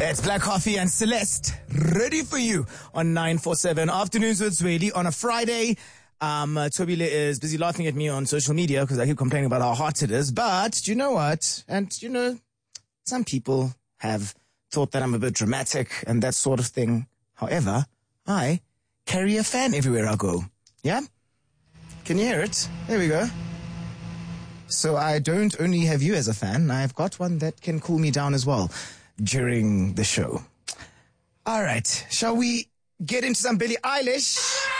It's Black Coffee and Celeste ready for you on 947 Afternoons with Zweli on a Friday. Tobile is busy laughing at me on social media because I keep complaining about how hot it is. But do you know what? And you know, some people have thought that I'm a bit dramatic and that sort of thing. However, I carry a fan everywhere I go. Yeah? Can you hear it? There we go. So I don't only have you as a fan, I've got one that can cool me down as well during the show. All right, shall we get into some Billie Eilish?